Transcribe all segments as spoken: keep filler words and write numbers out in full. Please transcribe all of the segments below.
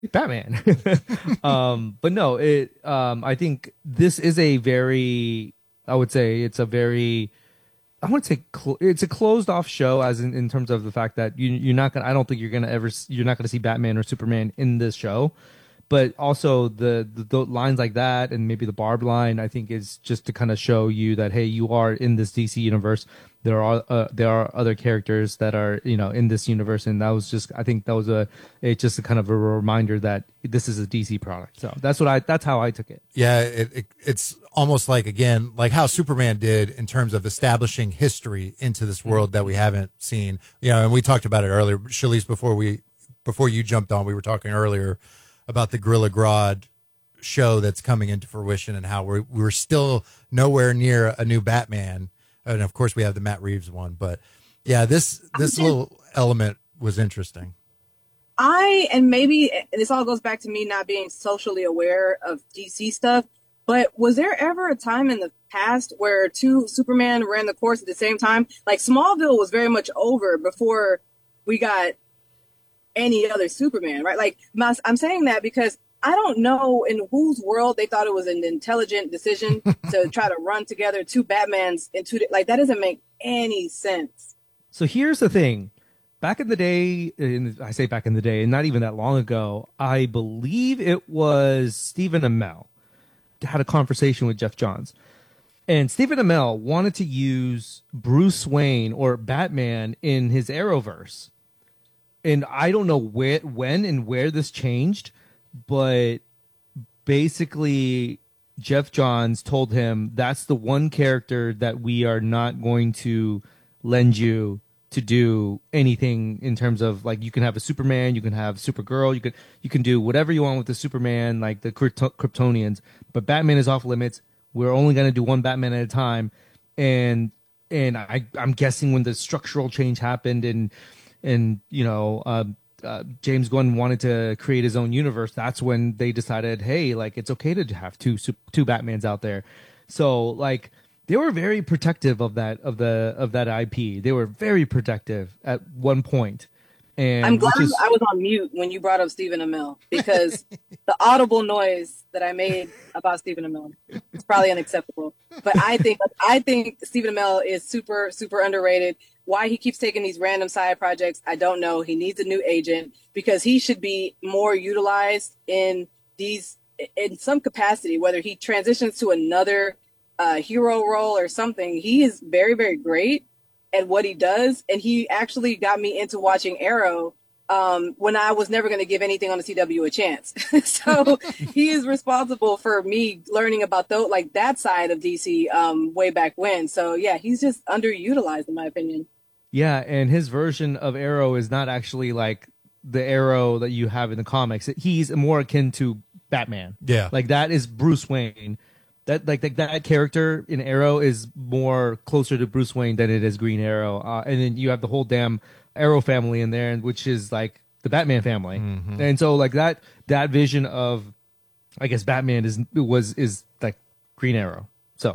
Batman. um, but no, it. Um, I think this is a very. I would say it's a very. I want to say cl- it's a closed off show, as in, in terms of the fact that you you're not gonna. I don't think you're gonna ever. s- You're not gonna see Batman or Superman in this show. But also the, the the lines like that and maybe the Barb line, I think is just to kind of show you that hey, you are in this D C universe. There are uh, there are other characters that are you know in this universe, and that was just I think that was a it's just a kind of a reminder that this is a D C product. So that's what I that's how I took it. Yeah, it, it, it's almost like, again, like how Superman did in terms of establishing history into this world that we haven't seen. You know, and we talked about it earlier. Shalice, before we before you jumped on, we were talking earlier about the Gorilla Grodd show that's coming into fruition and how we're we're still nowhere near a new Batman. And of course we have the Matt Reeves one, but yeah, this this little element was interesting. I and maybe this all goes back to me not being socially aware of D C stuff. But was there ever a time in the past where two Superman ran the course at the same time? Like Smallville was very much over before we got any other Superman, right? Like I'm saying that because I don't know in whose world they thought it was an intelligent decision to try to run together two Batmans into like that doesn't make any sense. So here's the thing. Back in the day, and I say back in the day, and not even that long ago, I believe it was Stephen Amell had a conversation with Jeff Johns. And Stephen Amell wanted to use Bruce Wayne or Batman in his Arrowverse. And I don't know where, when and where this changed, but basically Jeff Johns told him that's the one character that we are not going to lend you to do anything in terms of like you can have a Superman, you can have Supergirl, you can you can do whatever you want with the Superman, like the Krypto- Kryptonians, but Batman is off limits. We're only going to do one Batman at a time, and and I I'm guessing when the structural change happened and and you know uh, uh, James Gunn wanted to create his own universe, that's when they decided, hey, like it's okay to have two two Batmans out there. So like they were very protective of that of the of that I P. They were very protective at one point, I'm and glad which is I was on mute when you brought up Stephen Amell because the audible noise that I made about Stephen Amell is probably unacceptable. But I think I think Stephen Amell is super super underrated. Why he keeps taking these random side projects, I don't know. He needs a new agent because he should be more utilized in these in some capacity, whether he transitions to another uh, hero role or something. He is very very great at what he does, and he actually got me into watching Arrow um, when I was never going to give anything on the C W a chance. So he is responsible for me learning about the, like that side of D C um, way back when. So yeah, he's just underutilized in my opinion. yeah, and his version of Arrow is not actually like the Arrow that you have in the comics. He's more akin to Batman. Yeah. Like that is Bruce Wayne. That like that, that character in Arrow is more closer to Bruce Wayne than it is Green Arrow. Uh, and then you have the whole damn Arrow family in there, which is like the Batman family. Mm-hmm. And so like that that vision of I guess Batman is was is like Green Arrow. So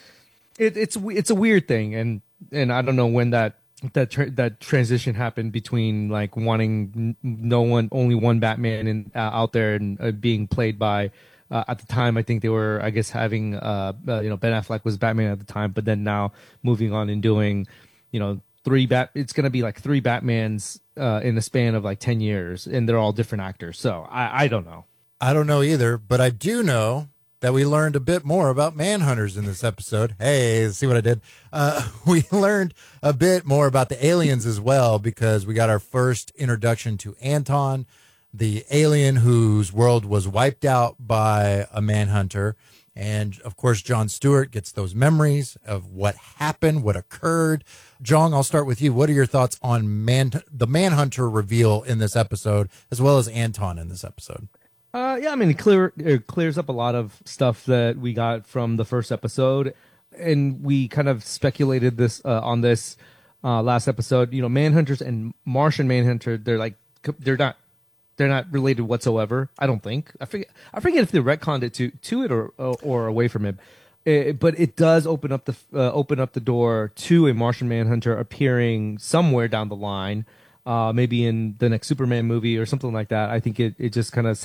it, it's it's a weird thing, and and I don't know when that that tra- that transition happened between like wanting n- no one only one Batman in, uh, out there and uh, being played by uh, at the time I think they were I guess having uh, uh you know Ben Affleck was Batman at the time, but then now moving on and doing you know three bat it's gonna be like three Batmans uh, in the span of like ten years, and they're all different actors. So I I don't know. I don't know either, but I do know that we learned a bit more about manhunters in this episode. Hey, see what I did? Uh, we learned a bit more about the aliens as well because we got our first introduction to Anton, the alien whose world was wiped out by a manhunter. And of course, John Stewart gets those memories of what happened, what occurred. Jong, I'll start with you. What are your thoughts on man the manhunter reveal in this episode, as well as Anton in this episode? Uh, yeah, I mean, it, clear, it clears up a lot of stuff that we got from the first episode, and we kind of speculated this uh, on this uh, last episode. You know, Manhunters and Martian Manhunter, they're like they're not they're not related whatsoever. I don't think. I forget. I forget if they retconned it to to it or or, or away from it. It, but it does open up the uh, open up the door to a Martian Manhunter appearing somewhere down the line. uh, maybe in the next Superman movie or something like that. I think it, it just kind of